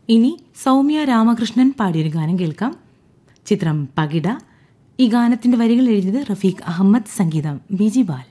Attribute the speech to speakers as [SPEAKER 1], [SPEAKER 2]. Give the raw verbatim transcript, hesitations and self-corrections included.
[SPEAKER 1] ഇനി സൗമ്യ രാമകൃഷ്ണൻ പാടിയൊരു ഗാനം കേൾക്കാം. ചിത്രം പകിട. ഈ ഗാനത്തിന്റെ വരികൾ എഴുതിയത് റഫീഖ് അഹമ്മദ്, സംഗീതം ബി ജി ബാൽ.